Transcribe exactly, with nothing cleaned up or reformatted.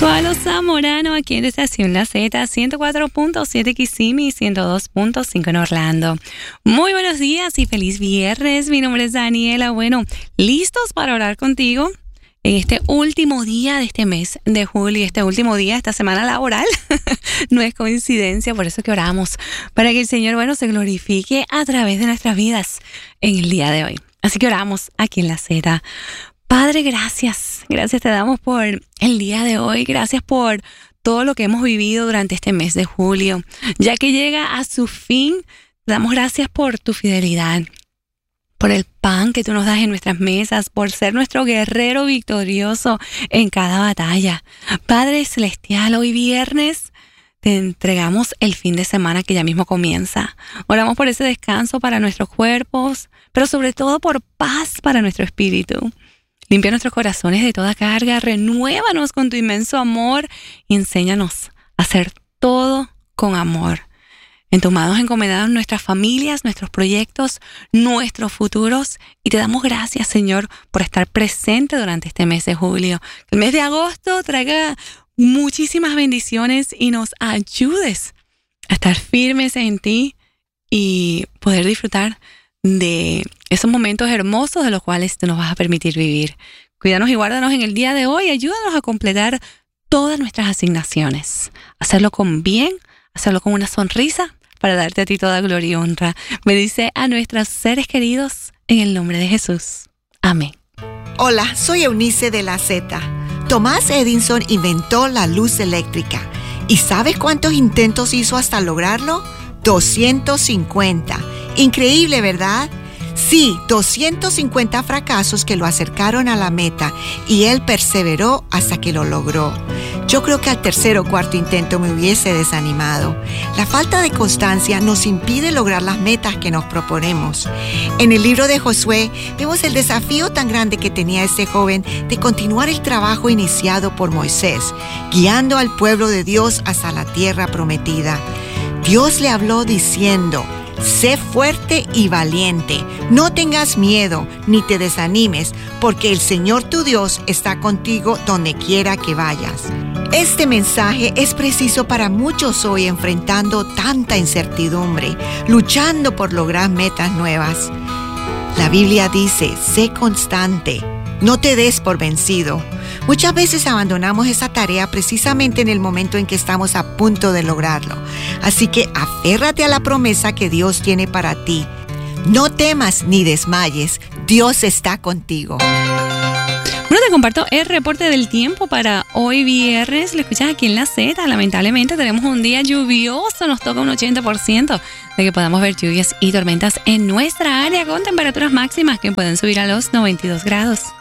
Con los Zamorano aquí en Estación La Z, ciento cuatro punto siete Kissimmee y ciento dos punto cinco en Orlando. Muy buenos días y feliz viernes. Mi nombre es Daniela. Bueno, ¿listos para orar contigo? En este último día de este mes de julio, este último día de esta semana laboral, no es coincidencia, por eso que oramos, para que el Señor, bueno, se glorifique a través de nuestras vidas en el día de hoy. Así que oramos aquí en La Z. Padre, gracias. Gracias te damos por el día de hoy. Gracias por todo lo que hemos vivido durante este mes de julio. Ya que llega a su fin, te damos gracias por tu fidelidad, por el pan que tú nos das en nuestras mesas, por ser nuestro guerrero victorioso en cada batalla. Padre Celestial, hoy viernes te entregamos el fin de semana que ya mismo comienza. Oramos por ese descanso para nuestros cuerpos, pero sobre todo por paz para nuestro espíritu. Limpia nuestros corazones de toda carga, renuévanos con tu inmenso amor y enséñanos a hacer todo con amor. En tus manos encomendamos nuestras familias, nuestros proyectos, nuestros futuros y te damos gracias, Señor, por estar presente durante este mes de julio. Que el mes de agosto traiga muchísimas bendiciones y nos ayudes a estar firmes en ti y poder disfrutar de esos momentos hermosos de los cuales tú nos vas a permitir vivir. Cuídanos y guárdanos en el día de hoy. Ayúdanos a completar todas nuestras asignaciones. Hacerlo con bien, hacerlo con una sonrisa para darte a ti toda gloria y honra. Bendice a nuestros seres queridos en el nombre de Jesús. Amén. Hola, soy Eunice de La Z. Thomas Edison inventó la luz eléctrica. ¿Y sabes cuántos intentos hizo hasta lograrlo? doscientos cincuenta. Increíble, ¿verdad? Sí, doscientos cincuenta fracasos que lo acercaron a la meta y él perseveró hasta que lo logró. Yo creo que al tercer o cuarto intento me hubiese desanimado. La falta de constancia nos impide lograr las metas que nos proponemos. En el libro de Josué vemos el desafío tan grande que tenía este joven de continuar el trabajo iniciado por Moisés, guiando al pueblo de Dios hasta la tierra prometida. Dios le habló diciendo: sé fuerte y valiente, no tengas miedo ni te desanimes, porque el Señor tu Dios está contigo donde quiera que vayas. Este mensaje es preciso para muchos hoy enfrentando tanta incertidumbre, luchando por lograr metas nuevas. La Biblia dice: sé constante, no te des por vencido. Muchas veces abandonamos esa tarea precisamente en el momento en que estamos a punto de lograrlo. Así que aférrate a la promesa que Dios tiene para ti. No temas ni desmayes, Dios está contigo. Bueno, te comparto el reporte del tiempo para hoy viernes. Lo escuchas aquí en La Z. Lamentablemente tenemos un día lluvioso, nos toca un ochenta por ciento de que podamos ver lluvias y tormentas en nuestra área con temperaturas máximas que pueden subir a los noventa y dos grados.